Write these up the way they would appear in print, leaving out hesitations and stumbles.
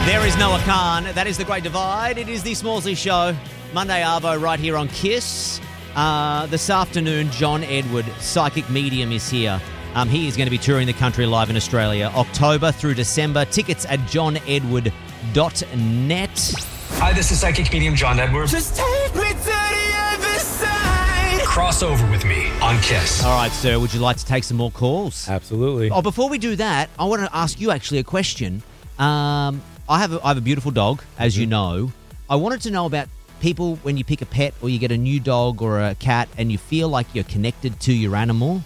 There is Noah Khan. That is The Great Divide. It is the Smallsy Show. Monday Arvo right here on KISS. This afternoon, John Edward, psychic medium, is here. He is going to be touring the country live in Australia, October through December. Tickets at johnedward.net. Hi, this is psychic medium John Edwards. Just take me to the other side. Crossover with me on KISS. All right, sir, would you like to take some more calls? Absolutely. Oh, before we do that, I want to ask you actually a question. I have a beautiful dog, as you know. I wanted to know about people when you pick a pet or you get a new dog or a cat and you feel like you're connected to your animal.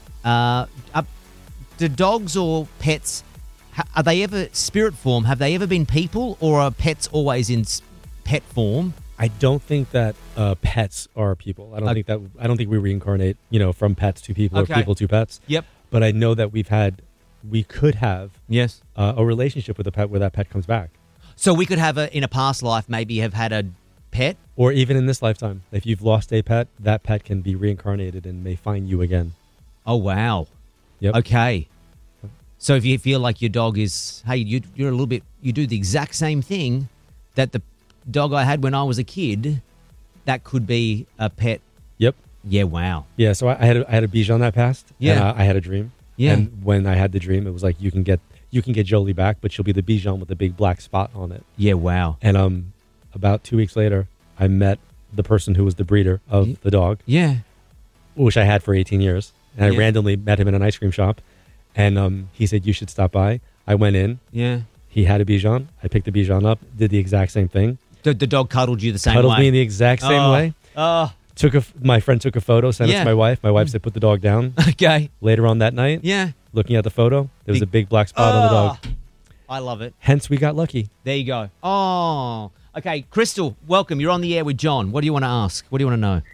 Do dogs or pets, are they ever spirit form? Have they ever been people, or are pets always in pet form? I don't think that pets are people. I don't think we reincarnate, from pets to people or people to pets. Yep. But I know that we could have Yes. a relationship with a pet where that pet comes back. So we could have in a past life maybe have had a pet? Or even in this lifetime. If you've lost a pet, that pet can be reincarnated and may find you again. Oh, wow. Yep. Okay. So if you feel like your dog is, hey, you're a little bit, you do the exact same thing that the dog I had when I was a kid, that could be a pet. Yep. Yeah, wow. Yeah, so I had a Bichon that passed. Yeah. And I had a dream. Yeah. And when I had the dream, it was like you can get Jolie back, but she'll be the Bichon with the big black spot on it. Yeah, wow. And about 2 weeks later, I met the person who was the breeder of the dog. Yeah. Which I had for 18 years. And I Yeah. randomly met him in an ice cream shop. And he said, you should stop by. I went in. Yeah. He had a Bichon. I picked the Bichon up, did the exact same thing. The dog cuddled you the same Cuddled way? me in the exact same way. Oh, My friend took a photo, sent it Yeah. to my wife. My wife said, put the dog down. okay. Later on that night, Yeah. looking at the photo, there was a big black spot on the dog. I love it. Hence, we got lucky. There you go. Oh, okay. Crystal, welcome. You're on the air with John. What do you want to ask? What do you want to know?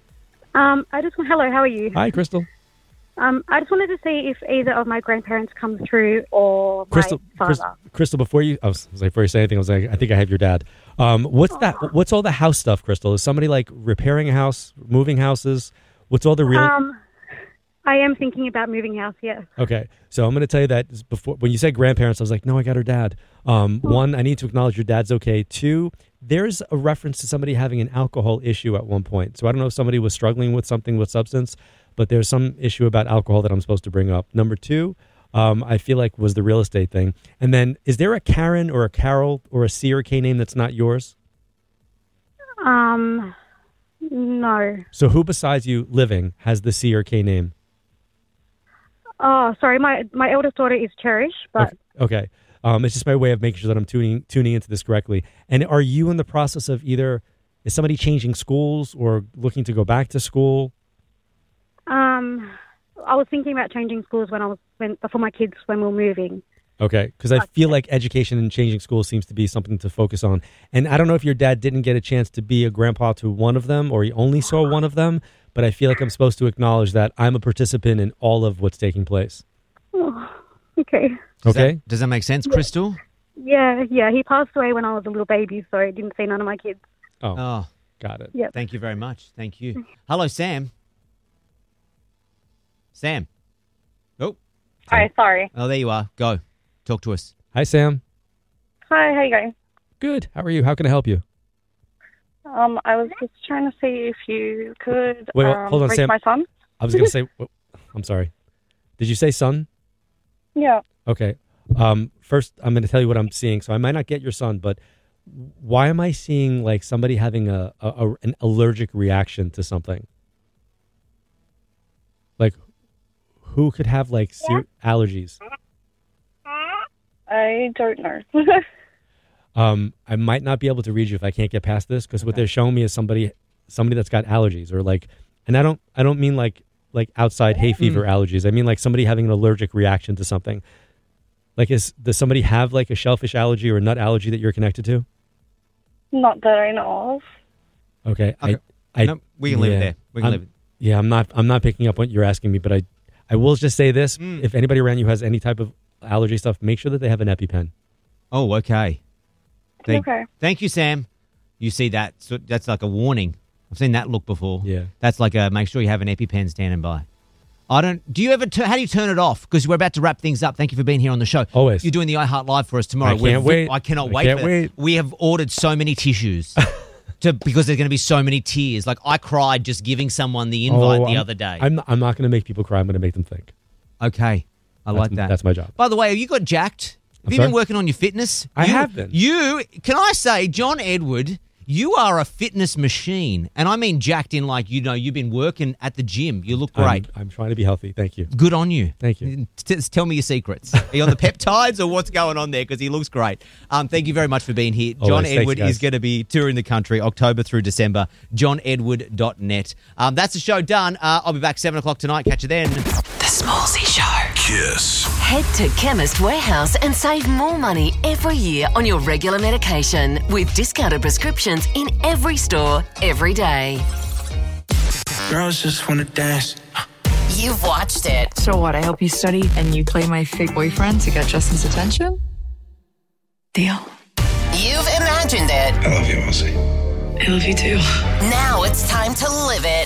Hello, how are you? Hi, Crystal. I just wanted to see if either of my grandparents come through or my father. Crystal, before you say anything, I was like, I think I have your dad. What's all the house stuff, Crystal? Is somebody like repairing a house, moving houses? What's all the real? I am thinking about moving house, yes. Okay, so I'm going to tell you that before when you said grandparents, I was like, no, I got her dad. One, I need to acknowledge your dad's okay. Two, there's a reference to somebody having an alcohol issue at one point. So I don't know if somebody was struggling with something with substance, but there's some issue about alcohol that I'm supposed to bring up. Number two, I feel like was the real estate thing. And then is there a Karen or a Carol or a C or K name that's not yours? No. So who besides you living has the C or K name? Oh, sorry, my eldest daughter is Cherish, but... Okay. It's just my way of making sure that I'm tuning into this correctly. And are you in the process of is somebody changing schools or looking to go back to school? I was thinking about changing schools before my kids when we were moving. Okay, because I feel like education and changing schools seems to be something to focus on. And I don't know if your dad didn't get a chance to be a grandpa to one of them or he only saw one of them, but I feel like I'm supposed to acknowledge that I'm a participant in all of what's taking place. Oh, okay. Does that make sense, Crystal? Yeah. He passed away when I was a little baby, so I didn't see none of my kids. Oh, got it. Yep. Thank you very much. Thank you. Hello, Sam. Sam. Oh. Hi, sorry. Oh, there you are. Go. Talk to us. Hi, Sam. Hi, how you going? Good. How are you? How can I help you? I was just trying to see if you could Wait, hold on, reach Sam. my son. I was going to say, I'm sorry. Did you say son? Yeah. Okay. First, I'm going to tell you what I'm seeing. So I might not get your son, but why am I seeing like somebody having an allergic reaction to something? Like, who could have like allergies? I don't know. I might not be able to read you if I can't get past this because what they're showing me is somebody that's got allergies or like, and I don't mean like outside hay fever allergies. I mean like somebody having an allergic reaction to something. Like, does somebody have like a shellfish allergy or a nut allergy that you're connected to? Not that I know of. Okay. No, we can leave it there. We can leave it. Yeah, I'm not picking up what you're asking me, but I will just say this: if anybody around you has any type of allergy stuff, make sure that they have an EpiPen. Oh, okay. Okay. Thank you, Sam. You see that? So that's like a warning. I've seen that look before. Yeah. That's like make sure you have an EpiPen standing by. I don't. Do you ever? How do you turn it off? Because we're about to wrap things up. Thank you for being here on the show. Always. You're doing the iHeart Live for us tomorrow. I can't wait. I cannot I wait. can't wait. We have ordered so many tissues because there's going to be so many tears. Like I cried just giving someone the invite the other day. I'm not going to make people cry. I'm going to make them think. Okay, I like that. That's my job. By the way, have you got jacked? Have you been working on your fitness? I have been. Can I say, John Edward, you are a fitness machine. And I mean jacked in like, you've been working at the gym. You look great. I'm trying to be healthy. Thank you. Good on you. Thank you. Tell me your secrets. Are you on the peptides or what's going on there? Because he looks great. Thank you very much for being here. John Edward is going to be touring the country October through December. JohnEdward.net. That's the show done. I'll be back 7 o'clock tonight. Catch you then. The Smallsy Show. Kiss. Head to Chemist Warehouse and save more money every year on your regular medication with discounted prescriptions in every store, every day. Girls just wanna dance. You've watched it. So what, I help you study and you play my fake boyfriend to get Justin's attention? Deal. You've imagined it. I love you, Elsie. I love you too. Now it's time to live it.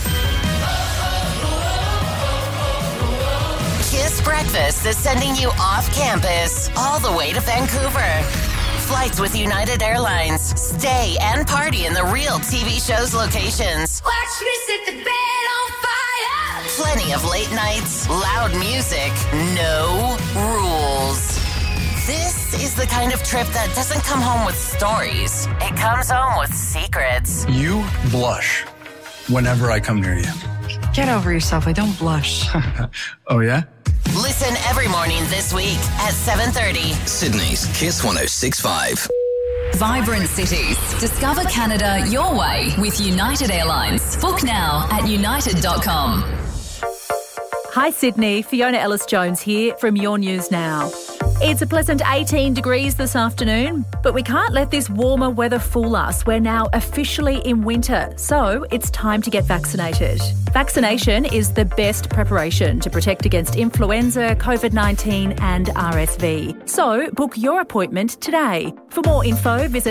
Kiss Breakfast is sending you off campus, all the way to Vancouver. Flights with United Airlines. Stay and party in the real TV show's locations. Watch me set the bed on fire. Plenty of late nights, loud music, no rules. This is the kind of trip that doesn't come home with stories. It comes home with secrets. You blush whenever I come near you. Get over yourself. I don't blush. Oh, yeah? Listen every morning this week at 7:30. Sydney's Kiss 106.5. Vibrant cities. Discover Canada your way with United Airlines. Book now at united.com. Hi Sydney, Fiona Ellis-Jones here from Your News Now. It's a pleasant 18 degrees this afternoon, but we can't let this warmer weather fool us. We're now officially in winter, so it's time to get vaccinated. Vaccination is the best preparation to protect against influenza, COVID-19 and RSV. So book your appointment today. For more info, visit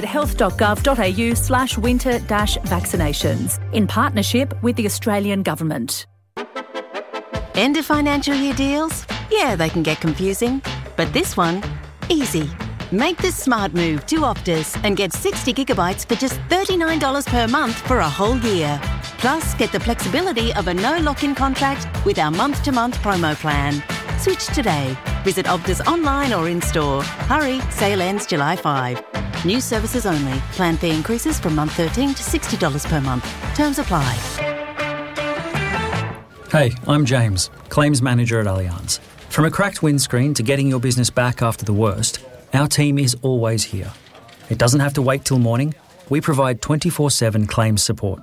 health.gov.au/winter-vaccinations in partnership with the Australian Government. End of financial year deals? Yeah, they can get confusing. But this one, easy. Make the smart move to Optus and get 60 gigabytes for just $39 per month for a whole year. Plus, get the flexibility of a no lock-in contract with our month-to-month promo plan. Switch today. Visit Optus online or in-store. Hurry, sale ends July 5. New services only. Plan fee increases from month 13 to $60 per month. Terms apply. Hey, I'm James, Claims Manager at Allianz. From a cracked windscreen to getting your business back after the worst, our team is always here. It doesn't have to wait till morning. We provide 24/7 claims support.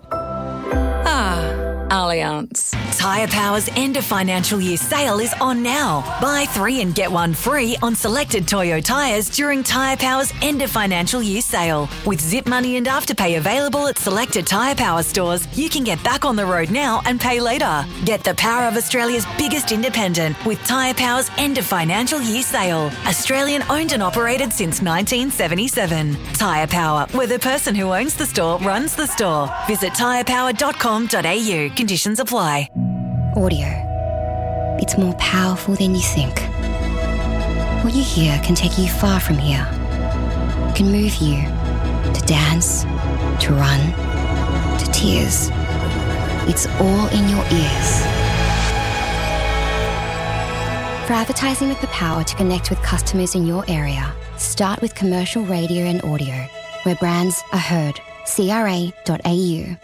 Allianz. Tyre Power's end of financial year sale is on now. Buy 3 and get 1 free on selected Toyo tyres during Tyre Power's end of financial year sale. With Zip Money and Afterpay available at selected Tyre Power stores, you can get back on the road now and pay later. Get the power of Australia's biggest independent with Tyre Power's end of financial year sale. Australian owned and operated since 1977. Tyre Power, where the person who owns the store runs the store. Visit tyrepower.com.au. Conditions apply. Audio. It's more powerful than you think. What you hear can take you far from here. It can move you to dance, to run, to tears. It's all in your ears. For advertising with the power to connect with customers in your area, start with commercial radio and audio, where brands are heard. CRA.au.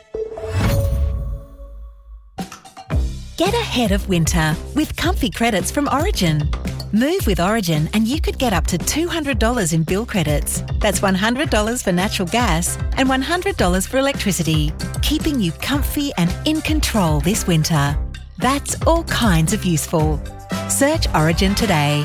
Get ahead of winter with comfy credits from Origin. Move with Origin and you could get up to $200 in bill credits. That's $100 for natural gas and $100 for electricity, keeping you comfy and in control this winter. That's all kinds of useful. Search Origin today.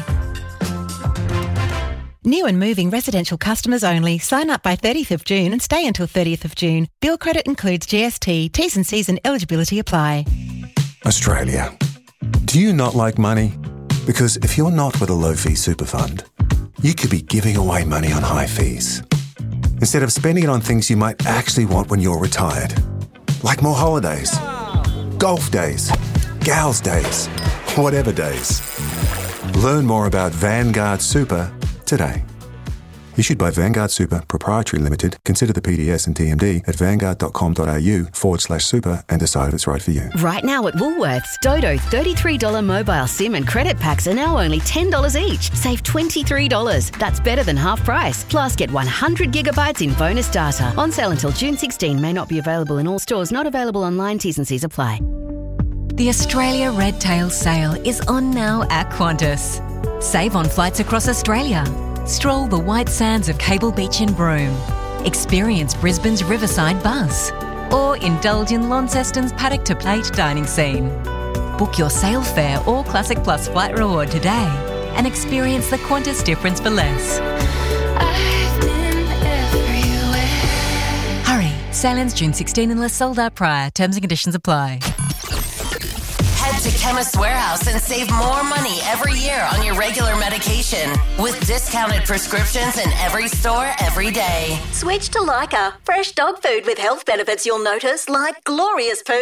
New and moving residential customers only. Sign up by 30th of June and stay until 30th of June. Bill credit includes GST. T's and C's and eligibility apply. Australia. Do you not like money? Because if you're not with a low-fee super fund, you could be giving away money on high fees instead of spending it on things you might actually want when you're retired, like more holidays, golf days, gals days, whatever days. Learn more about Vanguard Super today. Issued by Vanguard Super Proprietary Limited. Consider the PDS and TMD at vanguard.com.au/super and decide if it's right for you. Right now at Woolworths, Dodo $33 mobile SIM and credit packs are now only $10 each. Save $23. That's better than half price. Plus, get 100 gigabytes in bonus data. On sale until June 16. May not be available in all stores. Not available online. T's and C's apply. The Australia Red Tail Sale is on now at Qantas. Save on flights across Australia. Stroll the white sands of Cable Beach in Broome. Experience Brisbane's Riverside Buzz. Or indulge in Launceston's paddock to plate dining scene. Book your sale fare or Classic Plus flight reward today and experience the Qantas difference for less. Hurry, sale ends June 16 unless sold out prior. Terms and conditions apply. Head to Chemist Warehouse and save more money every year on your regular medication with discounted prescriptions in every store every day. Switch to Leica. Fresh dog food with health benefits you'll notice, like glorious poo.